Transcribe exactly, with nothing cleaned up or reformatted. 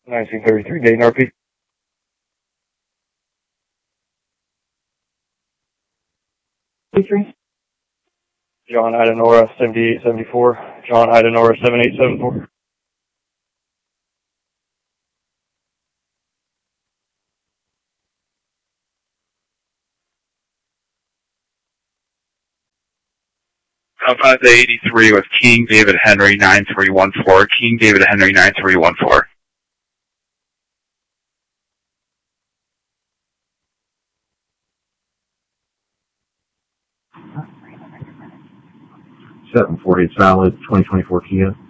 nineteen thirty-three Dayton R P. John Idenora seventy-eight seventy-four. John Idenora seventy-eight seventy-four. Alpha eighty-three with King David Henry nine three one four. King David Henry nine three one four. seven forty, it's valid, twenty twenty-four Kia.